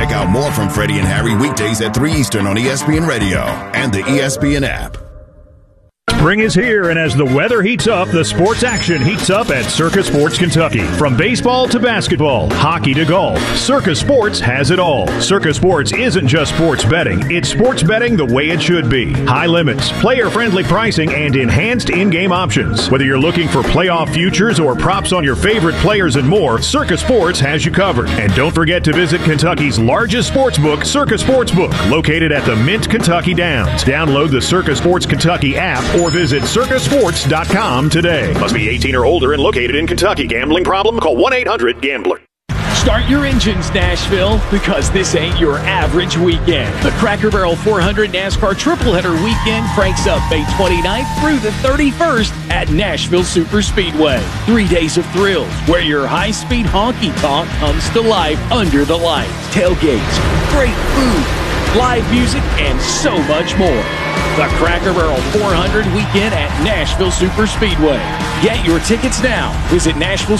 Check out more from Freddie and Harry weekdays at 3 Eastern on ESPN Radio and the ESPN app. Spring is here, and as the weather heats up, the sports action heats up at Circus Sports Kentucky. From baseball to basketball, hockey to golf, Circus Sports has it all. Circus Sports isn't just sports betting, it's sports betting the way it should be. High limits, player-friendly pricing, and enhanced in-game options. Whether you're looking for playoff futures or props on your favorite players and more, Circus Sports has you covered. And don't forget to visit Kentucky's largest sports book, Circus Sportsbook, located at the Mint Kentucky Downs. Download the Circus Sports Kentucky app or visit circusports.com today. Must be 18 or older and located in Kentucky. Gambling problem? Call 1-800-GAMBLER. Start your engines, Nashville, because this ain't your average weekend. The Cracker Barrel 400 NASCAR Tripleheader Weekend cranks up May 29th through the 31st at Nashville Superspeedway. 3 days of thrills where your high-speed honky-tonk comes to life under the lights. Tailgates, great food, live music, and so much more. The Cracker Barrel 400 Weekend at Nashville Superspeedway. Get your tickets now. Visit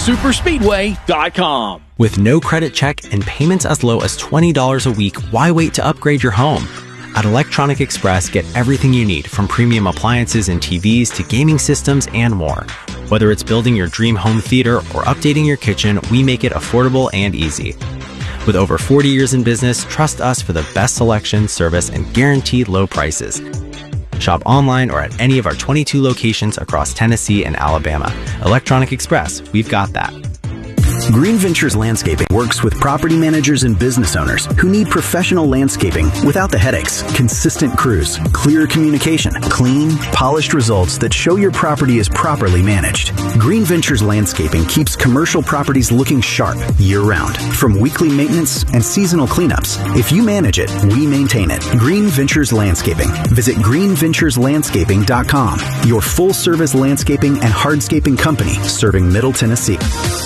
NashvilleSuperspeedway.com. With no credit check and payments as low as $20 a week, why wait to upgrade your home? At Electronic Express, get everything you need, from premium appliances and TVs to gaming systems and more. Whether it's building your dream home theater or updating your kitchen, we make it affordable and easy. With over 40 years in business, trust us for the best selection, service, and guaranteed low prices. Shop online or at any of our 22 locations across Tennessee and Alabama. Electronic Express, we've got that. Green Ventures Landscaping works with property managers and business owners who need professional landscaping without the headaches, consistent crews, clear communication, clean, polished results that show your property is properly managed. Green Ventures Landscaping keeps commercial properties looking sharp year-round, from weekly maintenance and seasonal cleanups. If you manage it, we maintain it. Green Ventures Landscaping. Visit greenventureslandscaping.com, your full-service landscaping and hardscaping company serving Middle Tennessee.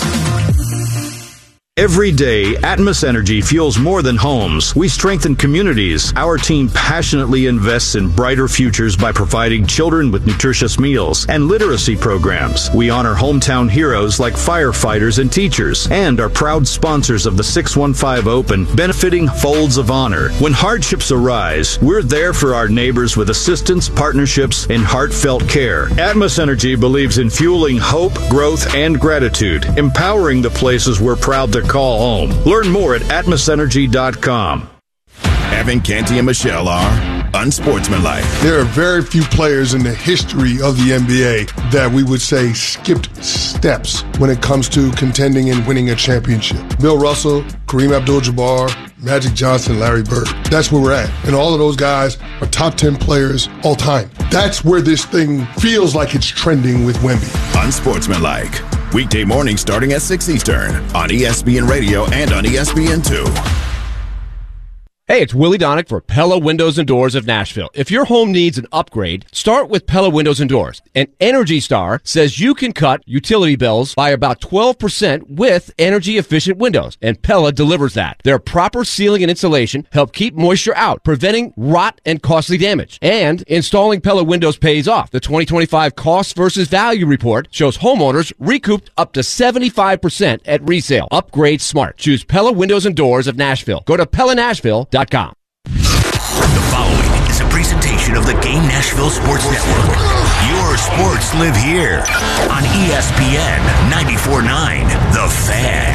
Every day, Atmos Energy fuels more than homes. We strengthen communities. Our team passionately invests in brighter futures by providing children with nutritious meals and literacy programs. We honor hometown heroes like firefighters and teachers, and are proud sponsors of the 615 Open, benefiting Folds of Honor. When hardships arise, we're there for our neighbors with assistance, partnerships, and heartfelt care. Atmos Energy believes in fueling hope, growth, and gratitude, empowering the places we're proud to call home. Learn more at atmosenergy.com. Evan, Canty, and Michelle are unsportsmanlike. There are very few players in the history of the NBA that we would say skipped steps when it comes to contending and winning a championship. Bill Russell, Kareem Abdul-Jabbar, Magic Johnson, Larry Bird. That's where we're at. And all of those guys are top 10 players all time. That's where this thing feels like it's trending with Wemby. Unsportsmanlike. Weekday morning starting at 6 Eastern on ESPN Radio and on ESPN2. Hey, it's Willie Donick for Pella Windows and Doors of Nashville. If your home needs an upgrade, start with Pella Windows and Doors. And Energy Star says you can cut utility bills by about 12% with energy-efficient windows. And Pella delivers that. Their proper sealing and insulation help keep moisture out, preventing rot and costly damage. And installing Pella windows pays off. The 2025 Cost versus Value Report shows homeowners recouped up to 75% at resale. Upgrade smart. Choose Pella Windows and Doors of Nashville. Go to PellaNashville.com. The following is a presentation of the Game Nashville Sports Network. Your sports live here on ESPN 94.9 The Fan.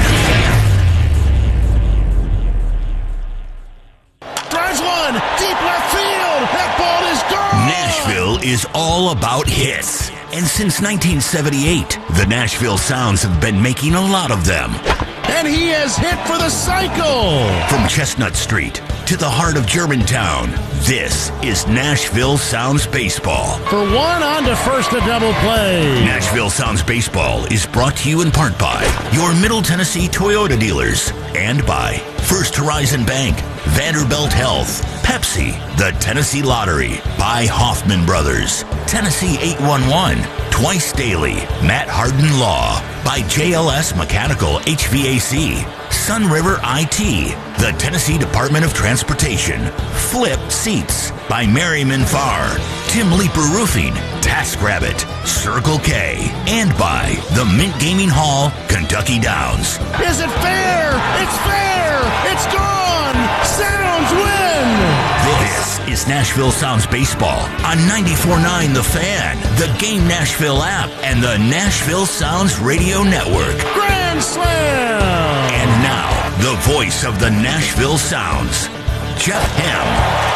Drives one, deep left field. That ball is gone. Nashville is all about hits. And since 1978, the Nashville Sounds have been making a lot of them. And he has hit for the cycle. From Chestnut Street to the heart of Germantown, this is Nashville Sounds Baseball. For one, on to first, a double play. Nashville Sounds Baseball is brought to you in part by your Middle Tennessee Toyota dealers and by First Horizon Bank, Vanderbilt Health, Pepsi, the Tennessee Lottery, by Hoffman Brothers, Tennessee 811, Twice Daily, Matt Harden Law, by JLS Mechanical HVAC, Sun River IT, the Tennessee Department of Transportation, Flip Seats, by Merriman Farr, Tim Leeper Roofing, TaskRabbit, Circle K, and by the Mint Gaming Hall, Kentucky Downs. Is it fair? It's fair! It's gone! It's Nashville Sounds Baseball on 94.9 The Fan, the Game Nashville app, and the Nashville Sounds Radio Network. Grand slam! And now, the voice of the Nashville Sounds, Jeff Hem.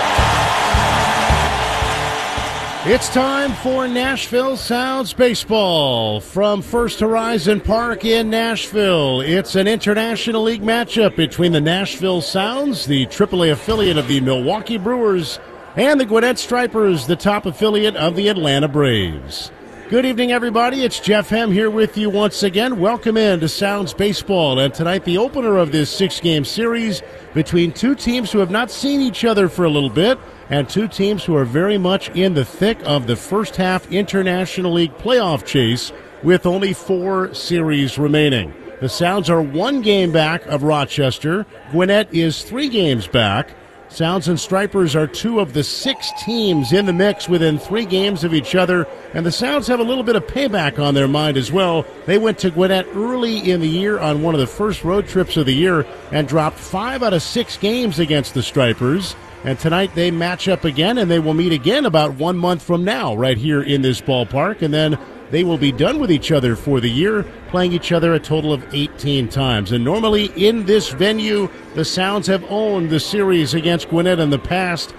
It's time for Nashville Sounds Baseball from First Horizon Park in Nashville. It's an International League matchup between the Nashville Sounds, the AAA affiliate of the Milwaukee Brewers, and the Gwinnett Stripers, the top affiliate of the Atlanta Braves. Good evening, everybody. It's Jeff Hem here with you once again. Welcome in to Sounds Baseball. And tonight, the opener of this six-game series between two teams who have not seen each other for a little bit, and two teams who are very much in the thick of the first half International League playoff chase with only 4 series remaining. The Sounds are 1 game back of Rochester. Gwinnett is 3 games back. Sounds and Stripers are 2 of the 6 teams in the mix within 3 games of each other, and the Sounds have a little bit of payback on their mind as well. They went to Gwinnett early in the year on one of the first road trips of the year and dropped 5 out of 6 games against the Stripers. And tonight they match up again, and they will meet again about 1 month from now right here in this ballpark. And then they will be done with each other for the year, playing each other a total of 18 times. And normally in this venue, the Sounds have owned the series against Gwinnett in the past,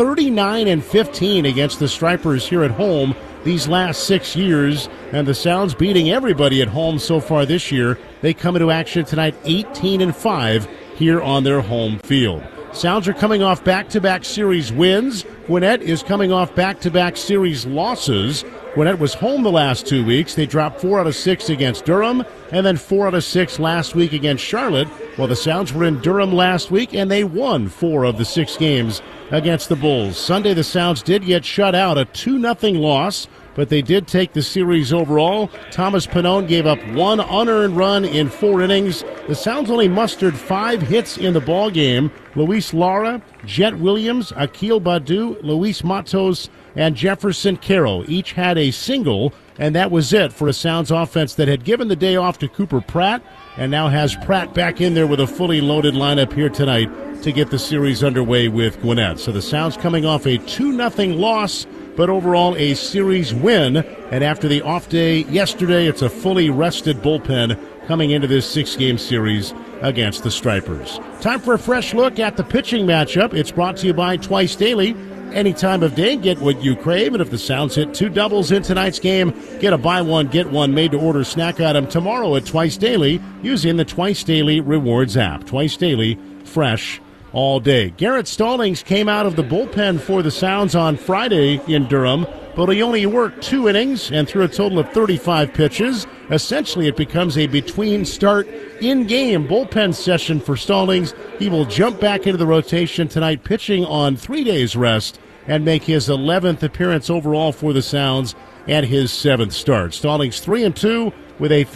39-15 against the Stripers here at home these last 6 years. And the Sounds beating everybody at home so far this year. They come into action tonight 18-5 here on their home field. Sounds are coming off back-to-back series wins. Gwinnett is coming off back-to-back series losses. Gwinnett was home the last 2 weeks. They dropped 4 out of 6 against Durham, and then 4 out of 6 last week against Charlotte. Well, the Sounds were in Durham last week, and they won 4 of the 6 games against the Bulls. Sunday, the Sounds did get shut out, a 2-0 loss, but they did take the series overall. Thomas Pannone gave up 1 unearned run in 4 innings. The Sounds only mustered 5 hits in the ballgame. Luis Lara, Jet Williams, Akil Badu, Luis Matos, and Jefferson Carroll each had a single, and that was it for a Sounds offense that had given the day off to Cooper Pratt and now has Pratt back in there with a fully loaded lineup here tonight to get the series underway with Gwinnett. So the Sounds coming off a 2-0 loss, but overall a series win. And after the off day yesterday, it's a fully rested bullpen coming into this 6-game series against the Stripers. Time for a fresh look at the pitching matchup. It's brought to you by Twice Daily. Any time of day, get what you crave. And if the Sounds hit 2 doubles in tonight's game, get a buy one, get one made-to-order snack item tomorrow at Twice Daily using the Twice Daily Rewards app. Twice Daily, fresh all day. Garrett Stallings came out of the bullpen for the Sounds on Friday in Durham, but he only worked 2 innings and threw a total of 35 pitches. Essentially, it becomes a between-start, in-game bullpen session for Stallings. He will jump back into the rotation tonight, pitching on 3 days' rest, and make his 11th appearance overall for the Sounds and his 7th start. Stallings 3-2 with a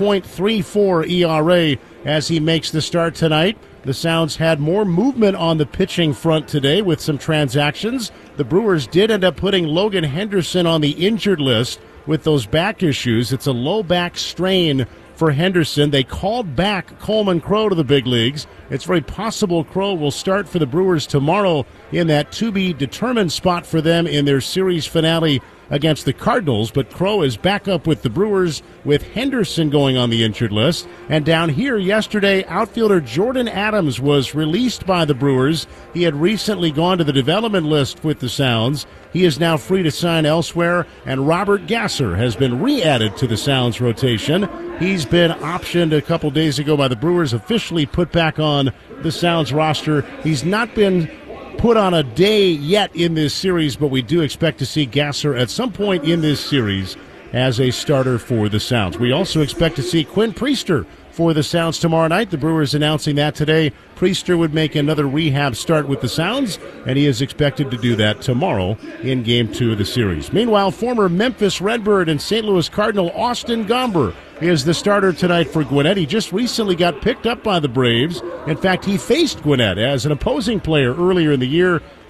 3.34 ERA as he makes the start tonight. The Sounds had more movement on the pitching front today with some transactions. The Brewers did end up putting Logan Henderson on the injured list with those back issues. It's a low back strain for Henderson. They called back Coleman Crow to the big leagues. It's very possible Crow will start for the Brewers tomorrow in that to-be-determined spot for them in their series finale against the Cardinals, but Crow is back up with the Brewers with Henderson going on the injured list. And down here yesterday, outfielder Jordan Adams was released by the Brewers. He had recently gone to the development list with the Sounds. He is now free to sign elsewhere, and Robert Gasser has been re-added to the Sounds rotation. He's been optioned a couple days ago by the Brewers, officially put back on the Sounds roster. He's not been put on a day yet in this series, but we do expect to see Gasser at some point in this series as a starter for the Sounds. We also expect to see Quinn Priester for the Sounds tomorrow night. The Brewers announcing that today. Priester would make another rehab start with the Sounds, and he is expected to do that tomorrow in Game 2 of the series. Meanwhile, former Memphis Redbird and St. Louis Cardinal Austin Gomber is the starter tonight for Gwinnett. He just recently got picked up by the Braves. In fact, he faced Gwinnett as an opposing player earlier in the year,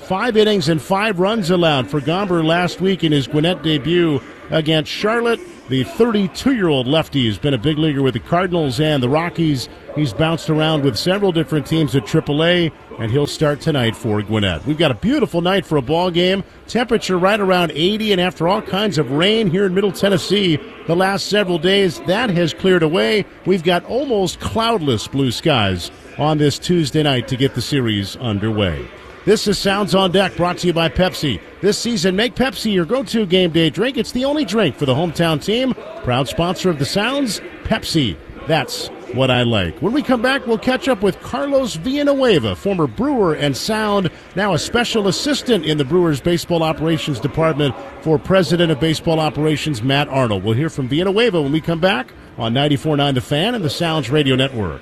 5 innings and 5 runs allowed for Gomber last week in his Gwinnett debut against Charlotte. The 32-year-old lefty has been a big leaguer with the Cardinals and the Rockies. He's bounced around with several different teams at AAA, and he'll start tonight for Gwinnett. We've got a beautiful night for a ball game. Temperature right around 80, and after all kinds of rain here in Middle Tennessee the last several days, that has cleared away. We've got almost cloudless blue skies on this Tuesday night to get the series underway. This is Sounds on Deck, brought to you by Pepsi. This season, make Pepsi your go-to game day drink. It's the only drink for the hometown team. Proud sponsor of the Sounds, Pepsi. That's what I like. When we come back, we'll catch up with Carlos Villanueva, former Brewer and Sound, now a special assistant in the Brewers Baseball Operations Department for President of Baseball Operations Matt Arnold. We'll hear from Villanueva when we come back on 94.9 The Fan and the Sounds Radio Network.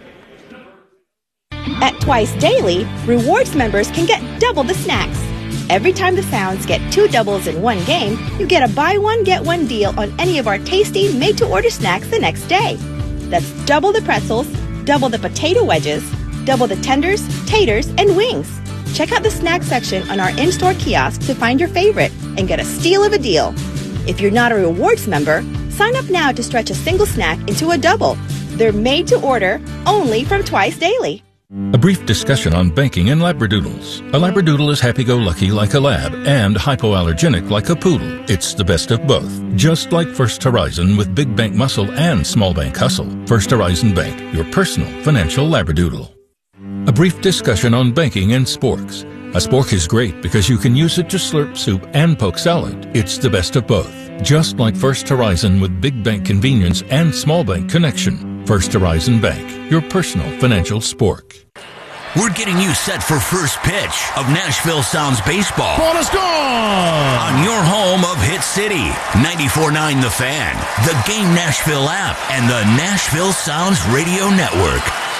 At Twice Daily, rewards members can get double the snacks. Every time the Sounds get 2 doubles in one game, you get a buy one, get one deal on any of our tasty made-to-order snacks the next day. That's double the pretzels, double the potato wedges, double the tenders, taters, and wings. Check out the snack section on our in-store kiosk to find your favorite and get a steal of a deal. If you're not a rewards member, sign up now to stretch a single snack into a double. They're made to order only from Twice Daily. A brief discussion on banking and labradoodles. A labradoodle is happy-go-lucky like a lab and hypoallergenic like a poodle. It's the best of both. Just like First Horizon with big bank muscle and small bank hustle. First Horizon Bank, your personal financial labradoodle. A brief discussion on banking and sporks. A spork is great because you can use it to slurp soup and poke salad. It's the best of both. Just like First Horizon with big bank convenience and small bank connection. First Horizon Bank, your personal financial spork. We're getting you set for first pitch of Nashville Sounds baseball. Ball is gone! On your home of Hit City, 94.9 The Fan, the Game Nashville app, and the Nashville Sounds Radio Network.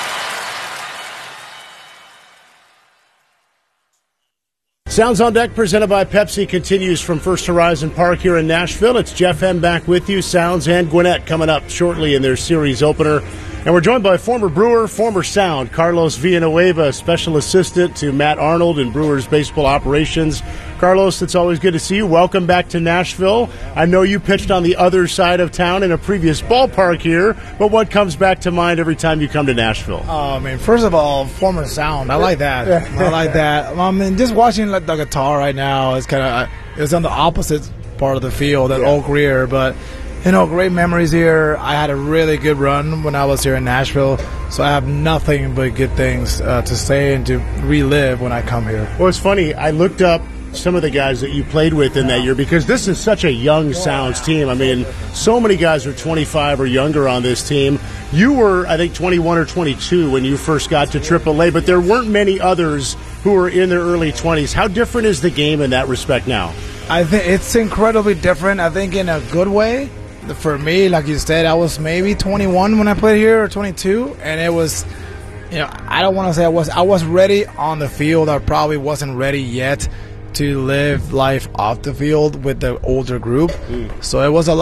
Sounds on Deck, presented by Pepsi, continues from First Horizon Park here in Nashville. It's Jeff M. back with you. Sounds and Gwinnett coming up shortly in their series opener. And we're joined by former Brewer, former Sound, Carlos Villanueva, special assistant to Matt Arnold in Brewers baseball operations. Carlos, it's always good to see you. Welcome back to Nashville. I know you pitched on the other side of town in a previous ballpark here, but what comes back to mind every time you come to Nashville? I mean, first of all, former Sound. I like that. I like that. I mean, just watching the guitar right now is kind of it's on the opposite part of the field at Oak Rear, but you know, great memories here. I had a really good run when I was here in Nashville, so I have nothing but good things to say and to relive when I come here. Well, it's funny. I looked up some of the guys that you played with in that year because this is such a young Sounds team. I mean, so many guys are 25 or younger on this team. You were, I think, 21 or 22 when you first got to AAA, but there weren't many others who were in their early 20s. How different is the game in that respect now? I think it's incredibly different, I think, in a good way. For me, like you said, I was maybe 21 when I played here, or 22, and it was, you know, I don't want to say I was ready on the field. I probably wasn't ready yet to live life off the field with the older group. So it was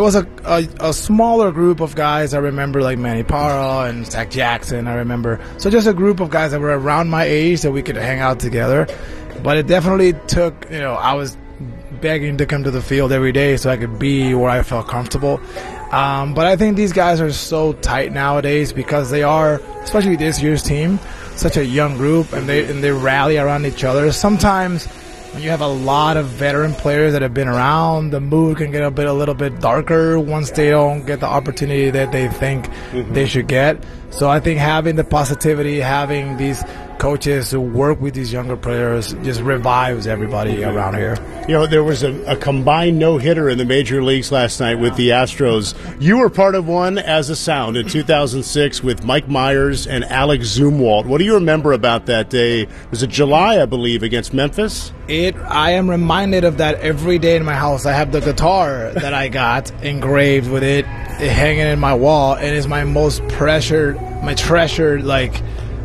a smaller group of guys. I remember like Manny Parra and Zach Jackson. I remember, so just a group of guys that were around my age that we could hang out together. But it definitely took, you know, I was begging to come to the field every day so I could be where I felt comfortable. But I think these guys are so tight nowadays because they are, especially this year's team, such a young group, and they rally around each other. Sometimes when you have a lot of veteran players that have been around, the mood can get a little bit darker once they don't get the opportunity that they think they should get. So I think having the positivity, having these coaches who work with these younger players just revives everybody around here. You know, there was a combined no-hitter in the major leagues last night with the Astros. You were part of one as a Sound in 2006 with Mike Myers and Alex Zumwalt. What do you remember about that day? Was it July, I believe, against Memphis? I am reminded of that every day in my house. I have the guitar that I got engraved with it hanging in my wall, and it's my most treasured like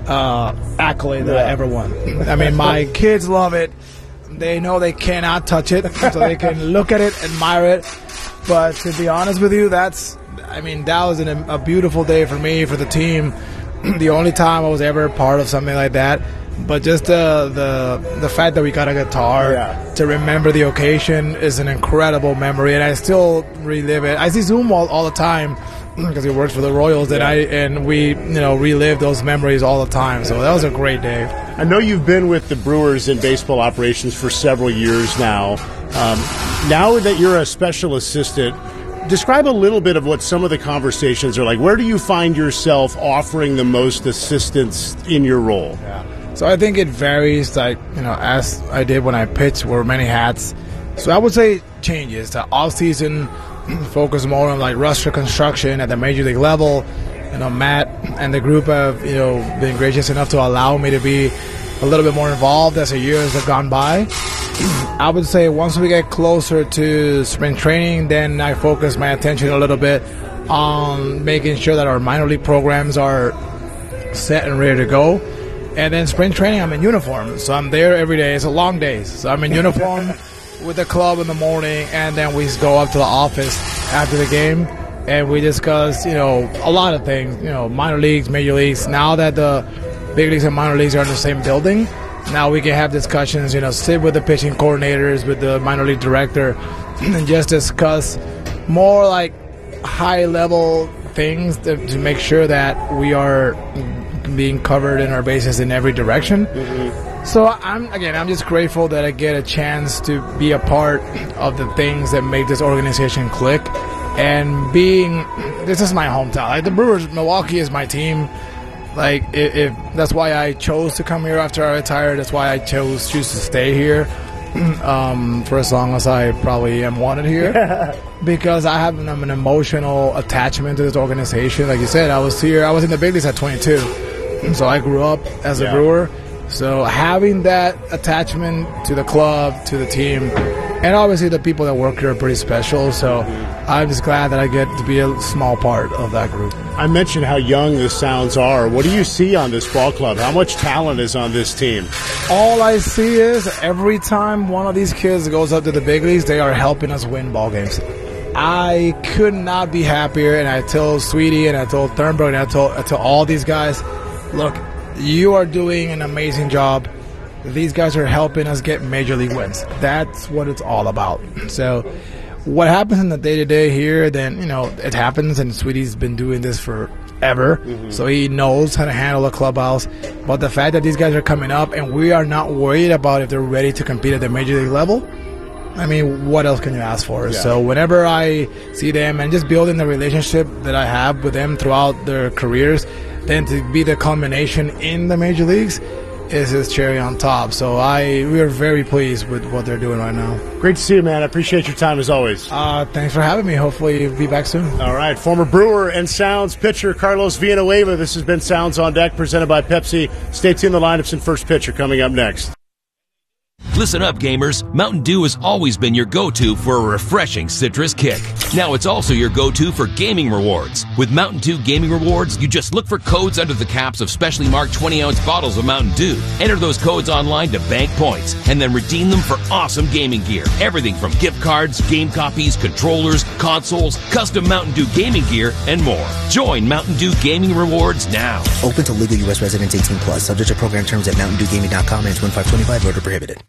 accolade that I ever won. I mean, my kids love it. They know they cannot touch it, so they can look at it, admire it. But to be honest with you, that was a beautiful day for me, for the team. The only time I was ever part of something like that. But just the fact that we got a guitar to remember the occasion is an incredible memory, and I still relive it. I see Zoom all the time because he works for the Royals, and we relive those memories all the time. So that was a great day. I know you've been with the Brewers in baseball operations for several years now. Now that you're a special assistant, describe a little bit of what some of the conversations are like. Where do you find yourself offering the most assistance in your role? So I think it varies, as I did when I pitched, wore many hats. So I would say changes. The off-season focus more on roster construction at the major league level. Matt and the group have been gracious enough to allow me to be a little bit more involved as the years have gone by. I would say once we get closer to spring training, then I focus my attention a little bit on making sure that our minor league programs are set and ready to go. And then spring training, I'm in uniform, so I'm there every day. It's a long day, so I'm in uniform with the club in the morning, and then we go up to the office after the game, and we discuss, a lot of things, minor leagues, major leagues. Now that the big leagues and minor leagues are in the same building, now we can have discussions, sit with the pitching coordinators, with the minor league director, and just discuss more high-level things to make sure that we are being covered in our bases in every direction. So I'm just grateful that I get a chance to be a part of the things that make this organization click. And this is my hometown. The Brewers, Milwaukee is my team. If that's why I chose to come here after I retired. That's why I choose to stay here for as long as I probably am wanted here. Because I have an emotional attachment to this organization. Like you said, I was in the big leagues at 22. So I grew up as a Brewer. So having that attachment to the club, to the team, and obviously the people that work here are pretty special. So I'm just glad that I get to be a small part of that group. I mentioned how young the Sounds are. What do you see on this ball club? How much talent is on this team? All I see is every time one of these kids goes up to the big leagues, they are helping us win ball games. I could not be happier, and I told Sweetie, and I told Thurnberg, and I told all these guys, look, you are doing an amazing job. These guys are helping us get major league wins. That's what it's all about. So what happens in the day-to-day here, then, it happens, and Sweetie's been doing this forever, so he knows how to handle a clubhouse. But the fact that these guys are coming up and we are not worried about if they're ready to compete at the major league level, I mean, what else can you ask for? Yeah. So whenever I see them and just building the relationship that I have with them throughout their careers, then to be the culmination in the major leagues is his cherry on top. So we are very pleased with what they're doing right now. Great to see you, man. I appreciate your time as always. Thanks for having me. Hopefully you'll be back soon. All right. Former Brewer and Sounds pitcher Carlos Villanueva. This has been Sounds on Deck presented by Pepsi. Stay tuned. The lineups and first pitcher coming up next. Listen up, gamers. Mountain Dew has always been your go-to for a refreshing citrus kick. Now it's also your go-to for gaming rewards. With Mountain Dew Gaming Rewards, you just look for codes under the caps of specially marked 20-ounce bottles of Mountain Dew. Enter those codes online to bank points, and then redeem them for awesome gaming gear. Everything from gift cards, game copies, controllers, consoles, custom Mountain Dew gaming gear, and more. Join Mountain Dew Gaming Rewards now. Open to legal U.S. residents 18+. Subject to program terms at MountainDewGaming.com and 2525. Voter prohibited.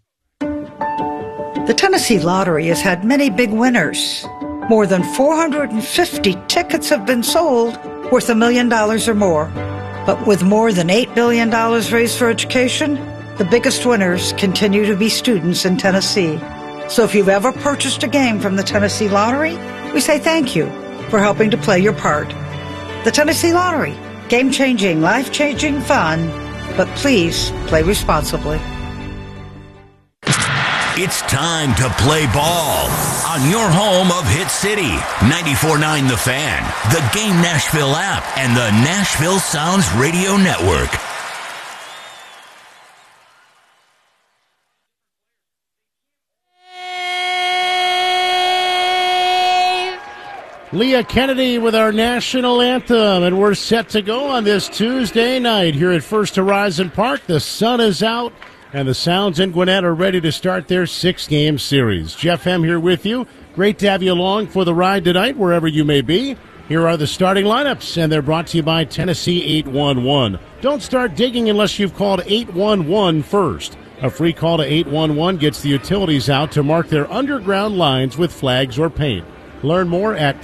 The Tennessee Lottery has had many big winners. More than 450 tickets have been sold worth $1 million or more. But with more than $8 billion raised for education, the biggest winners continue to be students in Tennessee. So if you've ever purchased a game from the Tennessee Lottery, we say thank you for helping to play your part. The Tennessee Lottery. Game-changing, life-changing fun. But please play responsibly. It's time to play ball on your home of Hit City, 94.9 The Fan, the Game Nashville app, and the Nashville Sounds Radio Network. Leah Kennedy with our national anthem, and we're set to go on this Tuesday night here at First Horizon Park. The sun is out, and the Sounds in Gwinnett are ready to start their 6-game series. Jeff Hem here with you. Great to have you along for the ride tonight, wherever you may be. Here are the starting lineups, and they're brought to you by Tennessee 811. Don't start digging unless you've called 811 first. A free call to 811 gets the utilities out to mark their underground lines with flags or paint. Learn more at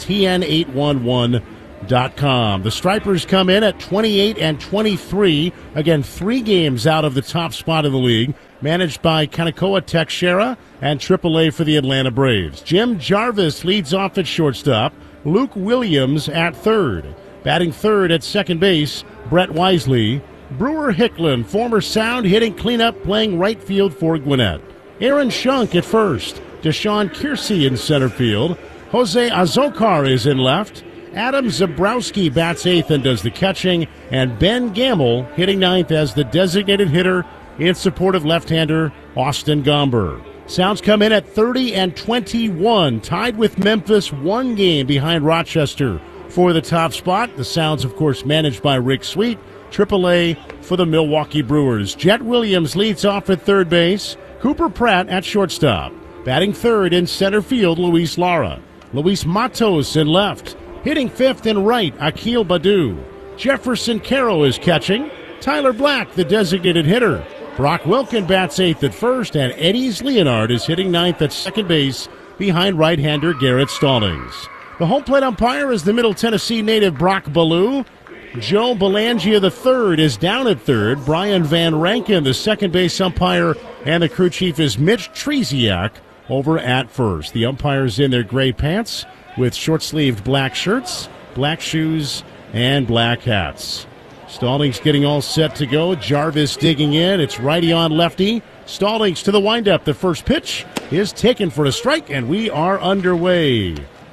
tn811.com. The Stripers come in at 28-23. Again, 3 games out of the top spot in the league. Managed by Kanekoa Tekshera and AAA for the Atlanta Braves. Jim Jarvis leads off at shortstop. Luke Williams at third. Batting third at second base, Brett Wisely. Brewer Hicklin, former Sound, hitting cleanup, playing right field for Gwinnett. Aaron Schunk at first. Deshaun Kiersey in center field. Jose Azokar is in left. Adam Zabrowski bats eighth and does the catching. And Ben Gamble hitting ninth as the designated hitter in support of left-hander Austin Gomber. Sounds come in at 30-21, tied with Memphis, 1 game behind Rochester for the top spot. The Sounds, of course, managed by Rick Sweet. AAA for the Milwaukee Brewers. Jet Williams leads off at third base. Cooper Pratt at shortstop. Batting third in center field, Luis Lara. Luis Matos in left. Hitting fifth and right, Akil Badu. Jefferson Caro is catching. Tyler Black, the designated hitter. Brock Wilkin bats eighth at first, and Eddie's Leonard is hitting ninth at second base behind right-hander Garrett Stallings. The home plate umpire is the Middle Tennessee native Brock Ballou. Joe Belangia III is down at third. Brian Van Rankin, the second base umpire, and the crew chief is Mitch Treziak over at first. The umpires in their gray pants with short-sleeved black shirts, black shoes, and black hats. Stallings getting all set to go. Jarvis digging in. It's righty on lefty. Stallings to the windup. The first pitch is taken for a strike, and we are underway.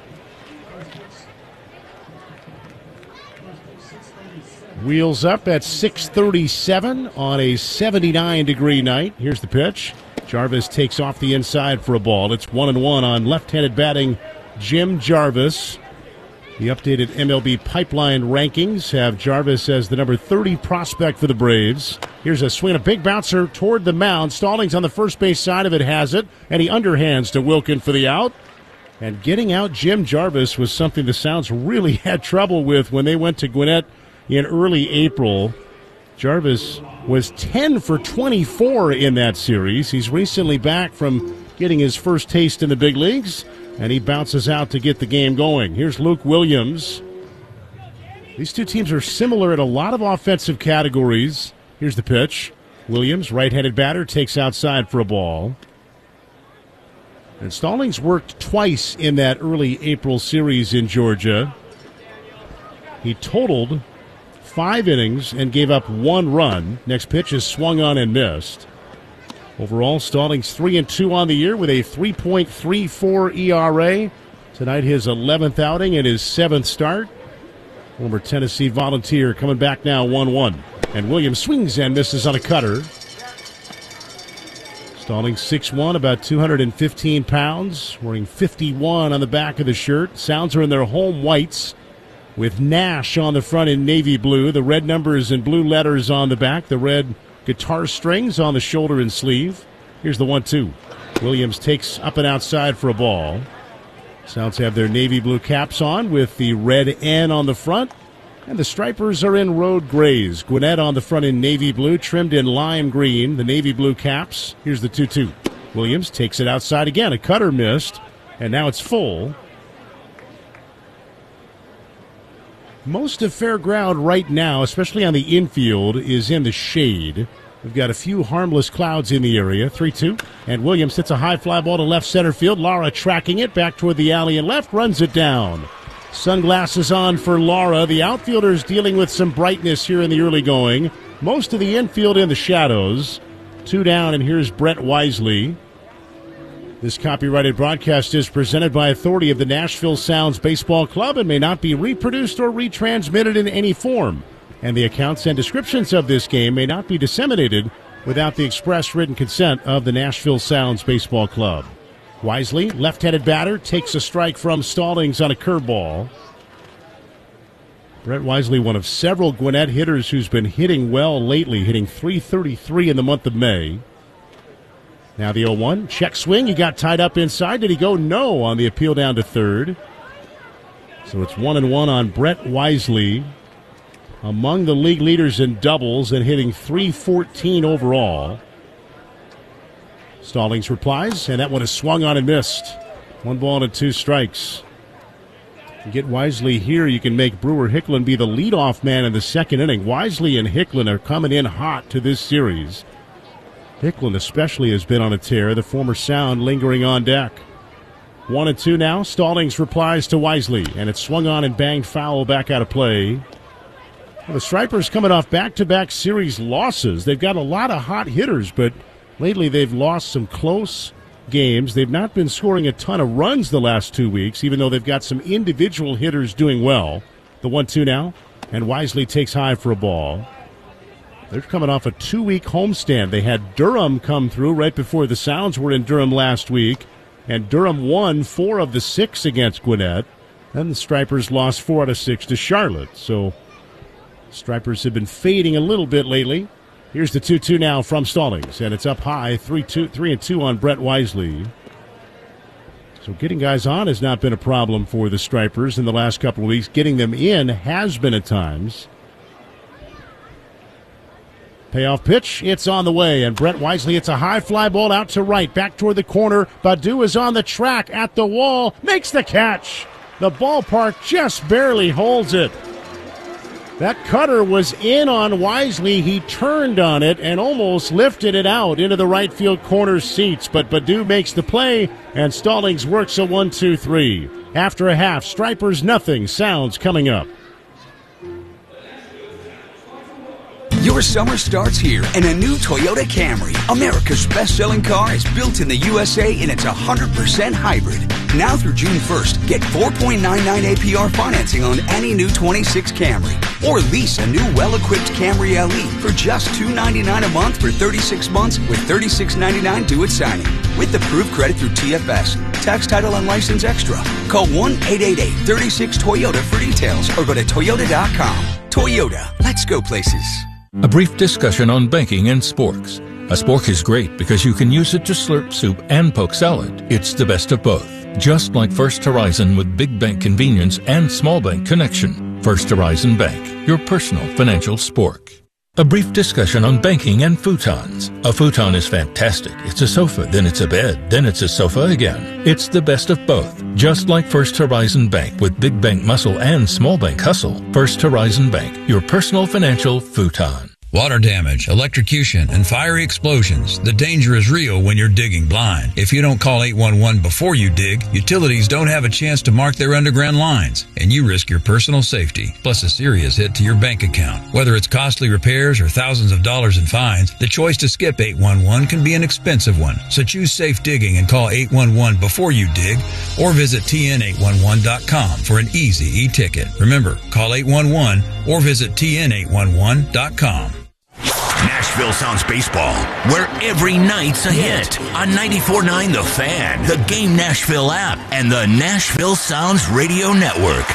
Wheels up at 6:37 on a 79-degree night. Here's the pitch. Jarvis takes off the inside for a ball. It's 1-1 on left-handed batting Jim Jarvis. The updated MLB pipeline rankings have Jarvis as the number 30 prospect for the Braves. Here's a swing, a big bouncer toward the mound. Stallings on the first base side of it has it, and he underhands to Wilkin for the out. And getting out Jim Jarvis was something the Sounds really had trouble with when they went to Gwinnett in early April. Jarvis was 10 for 24 in that series. He's recently back from getting his first taste in the big leagues, and he bounces out to get the game going. Here's Luke Williams. These two teams are similar in a lot of offensive categories. Here's the pitch. Williams, right-handed batter, takes outside for a ball. And Stallings worked twice in that early April series in Georgia. He totaled 5 innings and gave up 1 run. Next pitch is swung on and missed. Overall, Stallings 3-2 on the year with a 3.34 ERA. Tonight his 11th outing and his 7th start. Former Tennessee Volunteer coming back now 1-1. And Williams swings and misses on a cutter. Stallings 6'1", about 215 pounds, wearing 51 on the back of the shirt. Sounds are in their home whites with Nash on the front in navy blue. The red numbers and blue letters on the back. The red guitar strings on the shoulder and sleeve. Here's the 1-2. Williams takes up and outside for a ball. Sounds have their navy blue caps on with the red N on the front. And the Stripers are in road grays. Gwinnett on the front in navy blue, trimmed in lime green. The navy blue caps. Here's the 2-2. Williams takes it outside again. A cutter missed. And now it's full. Most of fair ground right now, especially on the infield, is in the shade. We've got a few harmless clouds in the area. 3-2. And Williams hits a high fly ball to left center field. Lara tracking it back toward the alley and left, runs it down. Sunglasses on for Lara. The outfielders dealing with some brightness here in the early going. Most of the infield in the shadows. 2 down, and here's Brett Wisely. This copyrighted broadcast is presented by authority of the Nashville Sounds Baseball Club and may not be reproduced or retransmitted in any form. And the accounts and descriptions of this game may not be disseminated without the express written consent of the Nashville Sounds Baseball Club. Wisely, left-handed batter, takes a strike from Stallings on a curveball. Brett Wisely, one of several Gwinnett hitters who's been hitting well lately, hitting .333 in the month of May. Now the 0-1, check swing. He got tied up inside. Did he go? No on the appeal down to third. So it's 1-1 on Brett Wisely, among the league leaders in doubles and hitting .314 overall. Stallings replies, and that one is swung on and missed. 1 ball and 2 strikes. You get Wisely here, you can make Brewer Hicklin be the leadoff man in the second inning. Wisely and Hicklin are coming in hot to this series. Hicklin especially has been on a tear, the former Sound lingering on deck. 1-2 now. Stallings replies to Wisely, and it's swung on and banged foul back out of play. Well, the Stripers coming off back-to-back series losses. They've got a lot of hot hitters, but lately they've lost some close games. They've not been scoring a ton of runs the last 2 weeks, even though they've got some individual hitters doing well. The 1-2 now, and Wisely takes high for a ball. They're coming off a 2-week homestand. They had Durham come through right before the Sounds were in Durham last week, and Durham won 4 of the 6 against Gwinnett. Then the Stripers lost 4 out of 6 to Charlotte. So Stripers have been fading a little bit lately. Here's the 2-2 now from Stallings, and it's up high, 3-2 on Brett Wisely. So getting guys on has not been a problem for the Stripers in the last couple of weeks. Getting them in has been at times. Payoff pitch, it's on the way, and Brett Wisely, it's a high fly ball out to right, back toward the corner. Badu is on the track, at the wall, makes the catch. The ballpark just barely holds it. That cutter was in on Wisely. He turned on it and almost lifted it out into the right field corner seats, but Badu makes the play, and Stallings works a 1-2-3. After a half, Stripers nothing, Sounds coming up. Your summer starts here in a new Toyota Camry. America's best-selling car is built in the USA, and it's 100% hybrid. Now through June 1st, get 4.99 APR financing on any new 26 Camry. Or lease a new well-equipped Camry LE for just $299 a month for 36 months with $36.99 due at signing. With approved credit through TFS. Tax, title, and license extra. Call 1-888-36-TOYOTA for details or go to Toyota.com. Toyota. Let's go places. A brief discussion on banking and sporks. A spork is great because you can use it to slurp soup and poke salad. It's the best of both. Just like First Horizon with big bank convenience and small bank connection. First Horizon Bank, your personal financial spork. A brief discussion on banking and futons. A futon is fantastic. It's a sofa, then it's a bed, then it's a sofa again. It's the best of both. Just like First Horizon Bank with big bank muscle and small bank hustle. First Horizon Bank, your personal financial futon. Water damage, electrocution, and fiery explosions. The danger is real when you're digging blind. If you don't call 811 before you dig, utilities don't have a chance to mark their underground lines, and you risk your personal safety, plus a serious hit to your bank account. Whether it's costly repairs or thousands of dollars in fines, the choice to skip 811 can be an expensive one. So choose safe digging and call 811 before you dig, or visit tn811.com for an easy e-ticket. Remember, call 811 or visit tn811.com. Nashville Sounds Baseball, where every night's a hit on 94.9 The Fan, the Game Nashville app, and the Nashville Sounds Radio Network.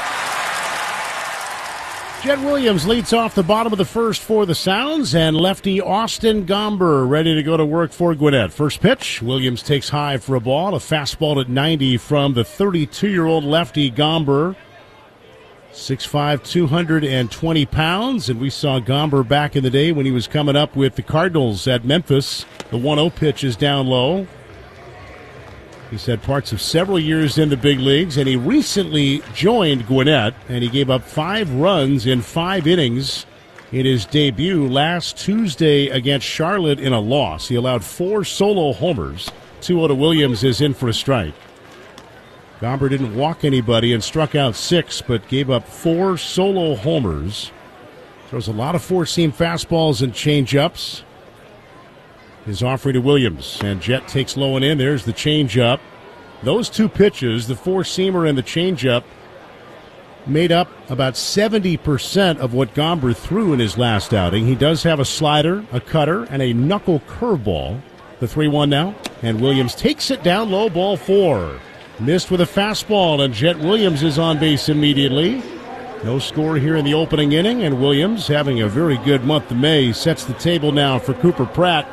Jet Williams leads off the bottom of the first for the Sounds, and lefty Austin Gomber ready to go to work for Gwinnett. First pitch, Williams takes high for a ball, a fastball at 90 from the 32-year-old lefty Gomber. 6'5", 220 pounds, and we saw Gomber back in the day when he was coming up with the Cardinals at Memphis. The 1-0 pitch is down low. He's had parts of several years in the big leagues, and he recently joined Gwinnett, and he gave up 5 runs in 5 innings in his debut last Tuesday against Charlotte in a loss. He allowed 4 solo homers. 2-0 to Williams is in for a strike. Gomber didn't walk anybody and struck out 6, but gave up 4 solo homers. Throws a lot of four-seam fastballs and change-ups. His offering to Williams, and Jet takes low and in. There's the change-up. Those 2 pitches, the four-seamer and the change-up, made up about 70% of what Gomber threw in his last outing. He does have a slider, a cutter, and a knuckle curveball. The 3-1 now, and Williams takes it down low, ball 4. Missed with a fastball, and Jet Williams is on base immediately. No score here in the opening inning, and Williams, having a very good month of May, sets the table now for Cooper Pratt.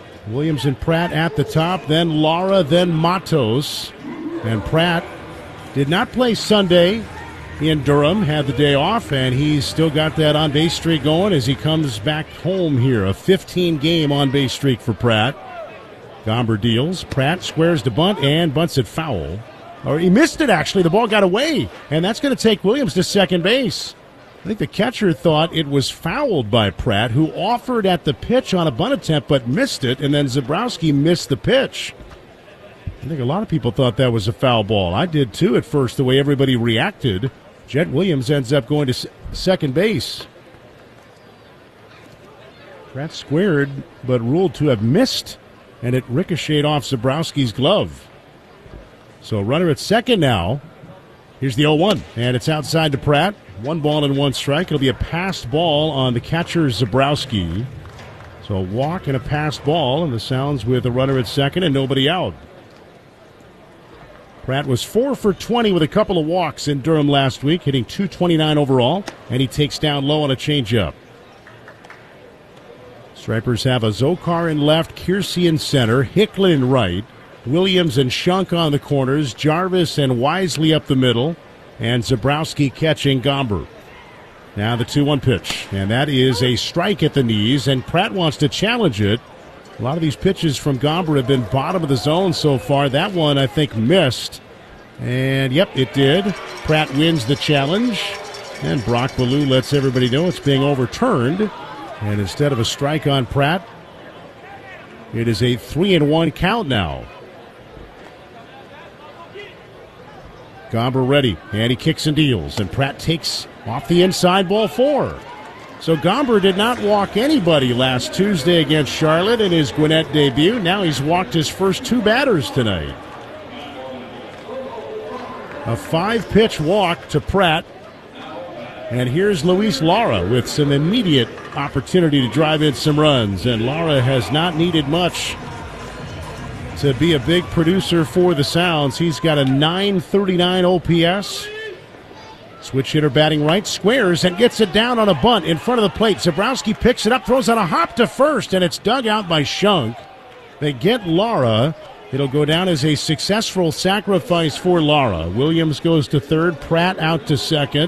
Williams and Pratt at the top, then Lara, then Matos. And Pratt did not play Sunday in Durham, had the day off, and he's still got that on-base streak going as he comes back home here. A 15-game on-base streak for Pratt. Gomber deals. Pratt squares the bunt and bunts it foul. Or he missed it, actually. The ball got away, and that's going to take Williams to second base. I think the catcher thought it was fouled by Pratt, who offered at the pitch on a bunt attempt but missed it, and then Zabrowski missed the pitch. I think a lot of people thought that was a foul ball. I did, too, at first, the way everybody reacted. Jet Williams ends up going to second base. Pratt squared, but ruled to have missed, and it ricocheted off Zabrowski's glove. So runner at second now. Here's the 0-1, and it's outside to Pratt. 1 ball and 1 strike. It'll be a passed ball on the catcher, Zabrowski. So a walk and a passed ball, and the Sounds with a runner at second and nobody out. Pratt was 4 for 20 with a couple of walks in Durham last week, hitting .229 overall, and he takes down low on a changeup. Stripers have a Zokar in left, Kiersey in center, Hicklin in right, Williams and Shunk on the corners, Jarvis and Wisely up the middle, and Zabrowski catching Gomber. Now the 2-1 pitch, and that is a strike at the knees, and Pratt wants to challenge it. A lot of these pitches from Gomber have been bottom of the zone so far. That one, I think, missed. And, yep, it did. Pratt wins the challenge. And Brock Ballou lets everybody know it's being overturned. And instead of a strike on Pratt, it is a 3-1 count now. Gomber ready, and he kicks and deals. And Pratt takes off the inside, ball 4. So Gomber did not walk anybody last Tuesday against Charlotte in his Gwinnett debut. Now he's walked his first 2 batters tonight. A 5-pitch walk to Pratt. And here's Luis Lara with some immediate opportunity to drive in some runs. And Lara has not needed much to be a big producer for the Sounds. He's got a .939 OPS. Switch hitter batting right, squares and gets it down on a bunt in front of the plate. Zabrowski picks it up, throws on a hop to first, and it's dug out by Shunk. They get Lara. It'll go down as a successful sacrifice for Lara. Williams goes to third, Pratt out to second.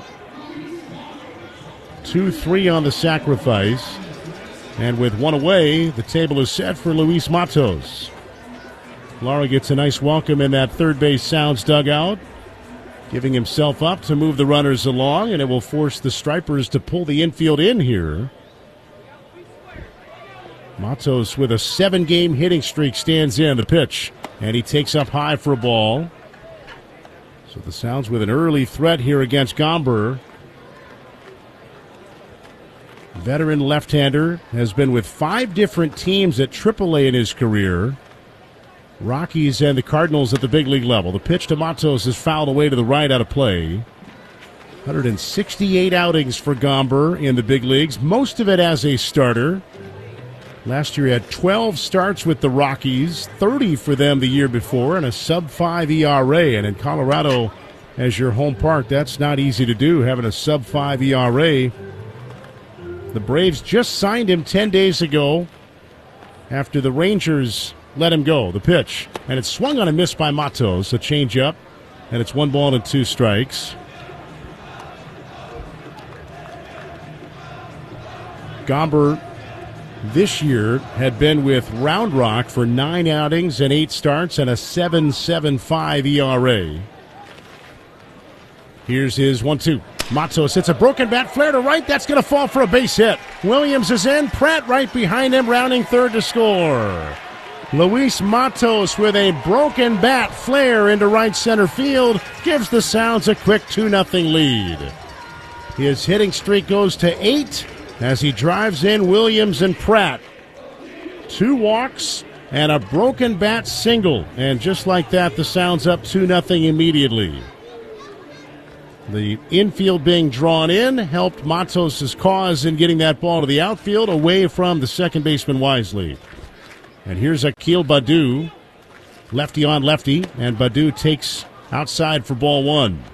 2-3 on the sacrifice. And with 1 away, the table is set for Luis Matos. Lara gets a nice welcome in that third base Sounds dugout, giving himself up to move the runners along, and it will force the Stripers to pull the infield in here. Matos with a 7-game hitting streak stands in the pitch, and he takes up high for a ball. So the Sounds with an early threat here against Gomber. Veteran left-hander, has been with 5 different teams at AAA in his career. Rockies and the Cardinals at the big league level. The pitch to Matos is fouled away to the right out of play. 168 outings for Gomber in the big leagues, most of it as a starter. Last year he had 12 starts with the Rockies, 30 for them the year before, and a sub-5 ERA. And in Colorado, as your home park, that's not easy to do, having a sub-5 ERA. The Braves just signed him 10 days ago after the Rangers let him go. The pitch, and it's swung on a miss by Matos, a changeup, and it's 1 ball and 2 strikes. Gomber this year had been with Round Rock for 9 outings and 8 starts and a 7.75 ERA. Here's his 1-2. Matos hits a broken bat flare to right. That's going to fall for a base hit. Williams is in. Pratt right behind him, rounding third to score. Luis Matos with a broken bat flare into right center field gives the Sounds a quick 2-0 lead. His hitting streak goes to 8 as he drives in Williams and Pratt. 2 walks and a broken bat single. And just like that, the Sounds up 2-0 immediately. The infield being drawn in helped Matos' cause in getting that ball to the outfield away from the second baseman Wisely. And here's Akil Baddoo, lefty on lefty, and Baddoo takes outside for ball 1.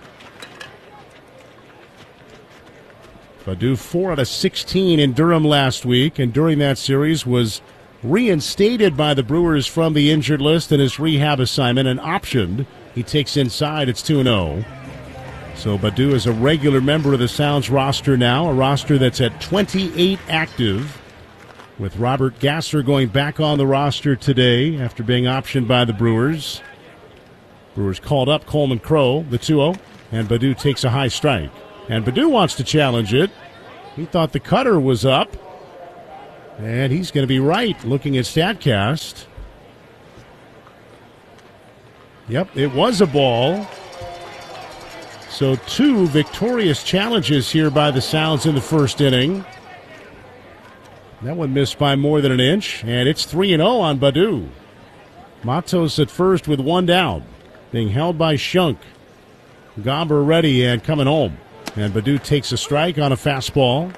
Baddoo 4 out of 16 in Durham last week, and during that series was reinstated by the Brewers from the injured list in his rehab assignment and optioned He takes inside. It's 2-0. So Baddoo is a regular member of the Sounds roster now, a roster that's at 28 active, with Robert Gasser going back on the roster today after being optioned by the Brewers. Brewers called up Coleman Crow, the 2-0, and Baddoo takes a high strike. And Baddoo wants to challenge it. He thought the cutter was up, and he's going to be right looking at StatCast. Yep, it was a ball. So 2 victorious challenges here by the Sounds in the first inning. That one missed by more than an inch, and it's 3-0 on Baddoo. Matos at first with 1 down, being held by Shunk. Gomber ready and coming home. And Baddoo takes a strike on a fastball.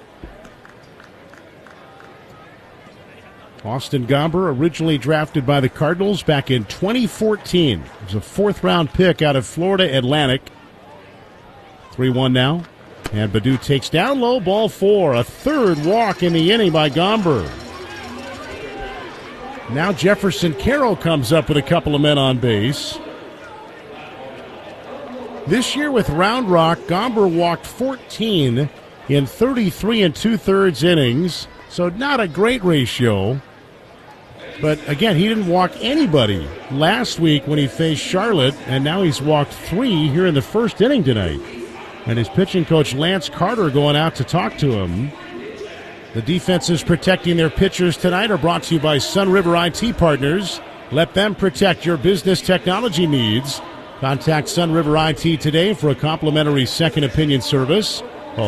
Austin Gomber, originally drafted by the Cardinals back in 2014. It was a 4th-round pick out of Florida Atlantic. 3-1 now. And Baddoo takes down low, ball 4. A 3rd walk in the inning by Gomber. Now Jefferson Carroll comes up with a couple of men on base. This year with Round Rock, Gomber walked 14 in 33 2/3 innings, so not a great ratio. But again, he didn't walk anybody last week when he faced Charlotte, and now he's walked 3 here in the first inning tonight. And his pitching coach Lance Carter going out to talk to him. The defenses protecting their pitchers tonight are brought to you by Sunriver IT Partners. Let them protect your business technology needs. Contact Sunriver IT today for a complimentary second opinion service. Call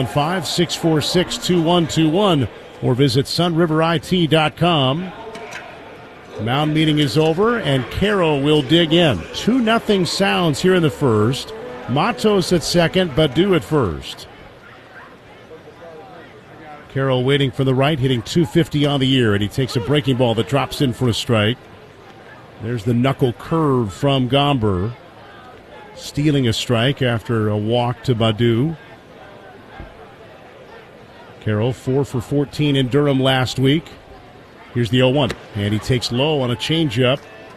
615-646-2121 or visit sunriverit.com. Mound meeting is over, and Carroll will dig in. 2-0 Sounds here in the first. Matos at second, Baddoo at first. Carroll waiting for the right, hitting .250 on the year, and he takes a breaking ball that drops in for a strike. There's the knuckle curve from Gomber, stealing a strike after a walk to Baddoo. Carroll 4 for 14 in Durham last week. Here's the 0-1, and he takes low on a changeup.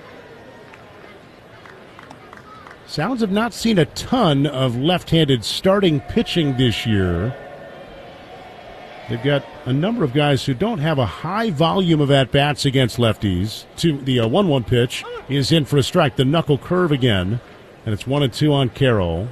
Sounds have not seen a ton of left-handed starting pitching this year. They've got a number of guys who don't have a high volume of at-bats against lefties. The 1-1 pitch is in for a strike. The knuckle curve again, and it's 1-2 on Carroll.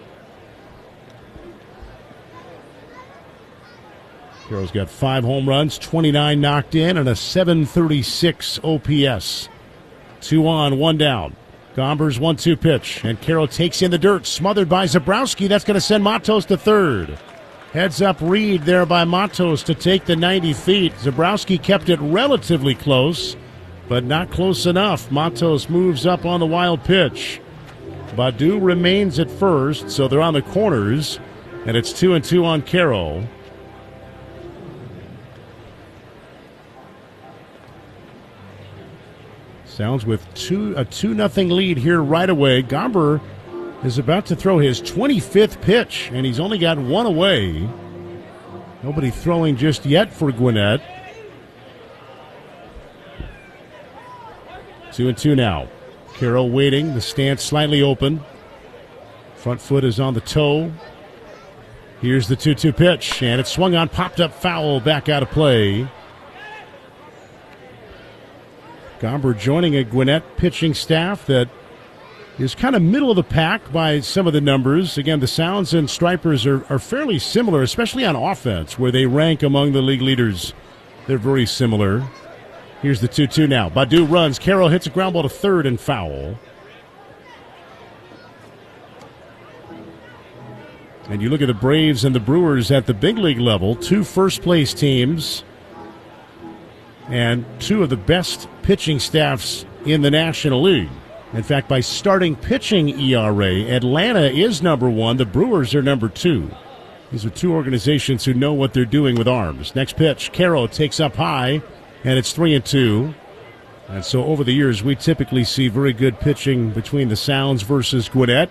Carroll's got 5 home runs, 29 knocked in, and a .736 OPS. 2 on, 1 down. Gomber's 1-2 pitch, and Carroll takes in the dirt, smothered by Zabrowski. That's going to send Matos to third. Heads up read there by Matos to take the 90 feet. Zabrowski kept it relatively close, but not close enough. Matos moves up on the wild pitch. Baddoo remains at first, so they're on the corners, and it's 2-2 on Carroll. Sounds with a 2-0 lead here right away. Gomber is about to throw his 25th pitch, and he's only got 1 away. Nobody throwing just yet for Gwinnett. 2-2 now. Carroll waiting, the stance slightly open. Front foot is on the toe. Here's the 2-2 pitch, and it's swung on, popped up foul, back out of play. Gomber joining a Gwinnett pitching staff that is kind of middle of the pack by some of the numbers. Again, the Sounds and Stripers are fairly similar, especially on offense, where they rank among the league leaders. They're very similar. Here's the 2-2 now. Baddoo runs. Carroll hits a ground ball to third and foul. And you look at the Braves and the Brewers at the big league level, 2 first-place teams and 2 of the best pitching staffs in the National League. In fact, by starting pitching ERA, Atlanta is number 1. The Brewers are number 2. These are 2 organizations who know what they're doing with arms. Next pitch, Carroll takes up high, and it's 3-2. And so over the years, we typically see very good pitching between the Sounds versus Gwinnett.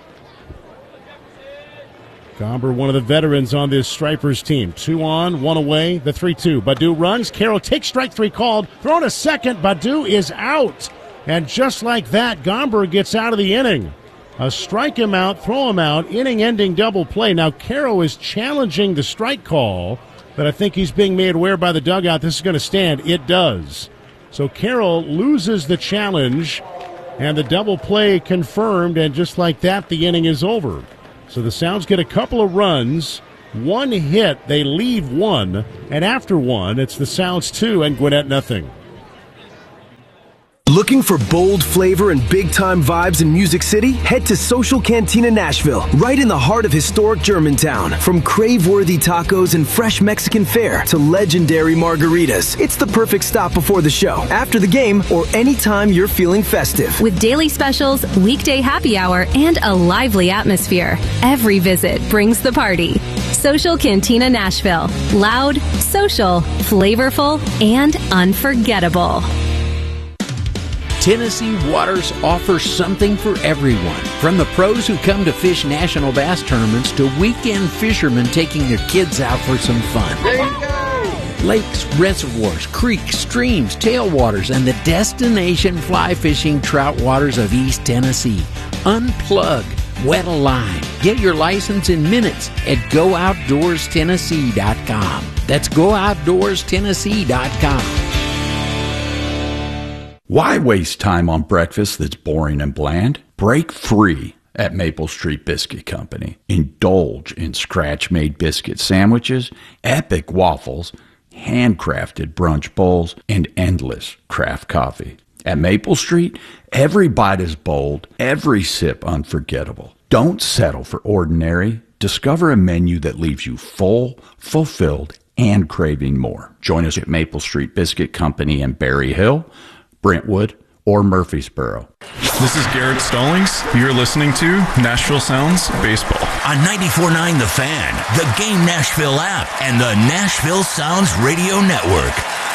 Gomber, one of the veterans on this Stripers team. 2 on, 1 away, the 3-2. Baddoo runs. Carroll takes strike 3 called. Thrown to second. Baddoo is out. And just like that, Gomber gets out of the inning. A strike him out, throw him out, inning-ending double play. Now, Caro is challenging the strike call, but I think he's being made aware by the dugout this is going to stand. It does. So Caro loses the challenge, and the double play confirmed, and just like that, the inning is over. So the Sounds get a couple of runs, one hit, they leave one, and after one, it's the Sounds 2 and Gwinnett nothing. Looking for bold flavor and big-time vibes in Music City? Head to Social Cantina Nashville, right in the heart of historic Germantown. From crave-worthy tacos and fresh Mexican fare to legendary margaritas, it's the perfect stop before the show, after the game, or anytime you're feeling festive. With daily specials, weekday happy hour, and a lively atmosphere, every visit brings the party. Social Cantina Nashville. Loud, social, flavorful, and unforgettable. Tennessee Waters offers something for everyone. From the pros who come to fish national bass tournaments to weekend fishermen taking their kids out for some fun. There you go! Lakes, reservoirs, creeks, streams, tailwaters, and the destination fly fishing trout waters of East Tennessee. Unplug, wet a line. Get your license in minutes at GoOutdoorsTennessee.com. That's GoOutdoorsTennessee.com. Why waste time on breakfast that's boring and bland? Break free at Maple Street Biscuit Company. Indulge in scratch-made biscuit sandwiches, epic waffles, handcrafted brunch bowls, and endless craft coffee. At Maple Street, every bite is bold, every sip unforgettable. Don't settle for ordinary. Discover a menu that leaves you full, fulfilled, and craving more. Join us at Maple Street Biscuit Company in Berry Hill, Brentwood, or Murfreesboro. This is Garrett Stallings. You're listening to Nashville Sounds Baseball. On 94.9 The Fan, the Game Nashville app, and the Nashville Sounds Radio Network.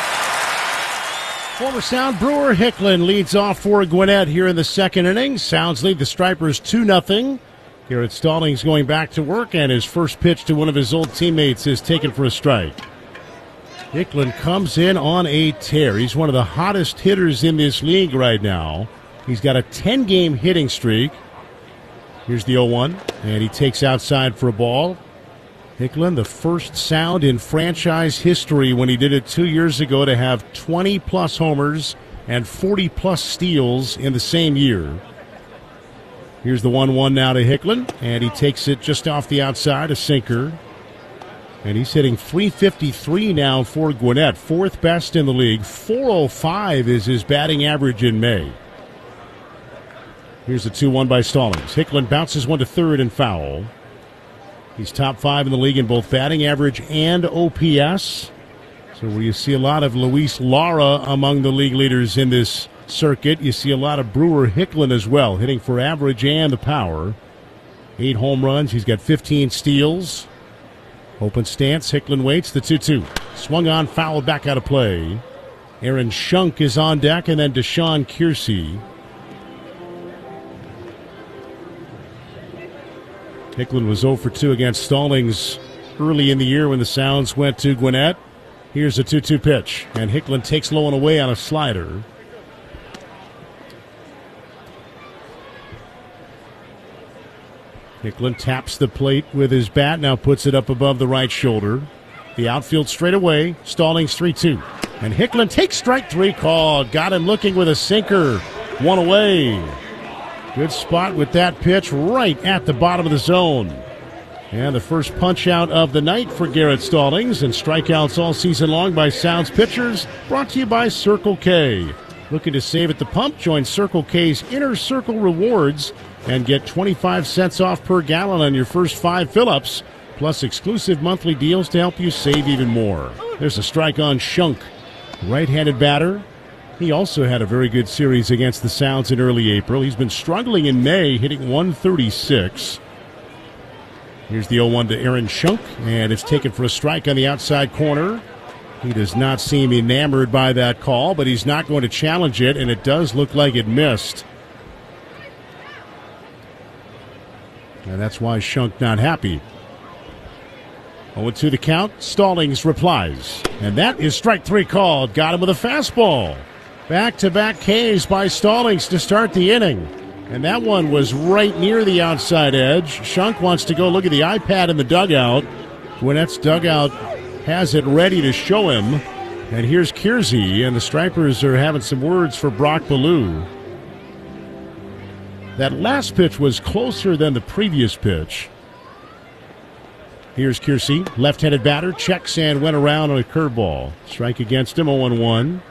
Former Sound Brewer Hicklin leads off for Gwinnett here in the second inning. Sounds lead the Stripers 2-0. Garrett Stallings going back to work, and his first pitch to one of his old teammates is taken for a strike. Hicklin comes in on a tear. He's one of the hottest hitters in this league right now. He's got a 10-game hitting streak. Here's the 0-1, and he takes outside for a ball. Hicklin, the first Sound in franchise history when he did it 2 years ago to have 20-plus homers and 40-plus steals in the same year. Here's the 1-1 now to Hicklin, and he takes it just off the outside, a sinker. And he's hitting .353 now for Gwinnett, fourth best in the league. .405 is his batting average in May. Here's the 2-1 by Stallings. Hicklin bounces one to third and foul. He's top 5 in the league in both batting average and OPS. So where you see a lot of Luis Lara among the league leaders in this circuit, you see a lot of Brewer Hicklin as well, hitting for average and the power. 8 home runs. He's got 15 steals. Open stance, Hicklin waits, the 2-2. Swung on, foul, back out of play. Aaron Shunk is on deck, and then Deshaun Kiersey. Hicklin was 0 for 2 against Stallings early in the year when the Sounds went to Gwinnett. Here's a 2-2 pitch, and Hicklin takes low and away on a slider. Hicklin taps the plate with his bat, now puts it up above the right shoulder. The outfield straight away, Stallings 3-2. And Hicklin takes strike 3 called. Got him looking with a sinker. One away. Good spot with that pitch right at the bottom of the zone. And the first punch out of the night for Garrett Stallings. And strikeouts all season long by Sounds pitchers. Brought to you by Circle K. Looking to save at the pump? Join Circle K's Inner Circle Rewards and get 25 cents off per gallon on your first 5 fill-ups, plus exclusive monthly deals to help you save even more. There's a strike on Shunk, right-handed batter. He also had a very good series against the Sounds in early April. He's been struggling in May, hitting .136. Here's the 0-1 to Aaron Shunk, and it's taken for a strike on the outside corner. He does not seem enamored by that call, but he's not going to challenge it, and it does look like it missed. And that's why Shunk not happy. 0-2 the count. Stallings replies. And that is strike 3 called. Got him with a fastball. Back-to-back Ks by Stallings to start the inning. And that one was right near the outside edge. Shunk wants to go look at the iPad in the dugout. Gwinnett's dugout has it ready to show him. And here's Kiersey, and the Stripers are having some words for Brock Ballou. That last pitch was closer than the previous pitch. Here's Kiersey, left-handed batter, checks and went around on a curveball. Strike against him, 0-1.